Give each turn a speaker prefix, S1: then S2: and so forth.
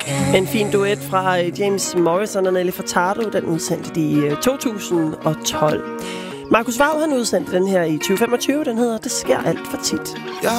S1: En fin duet fra James Morrison og Nelly Furtado. Den udsendte de i 2012. Markus Waud, han udsendte den her i 2025. Den hedder Det sker alt for tit.
S2: Jeg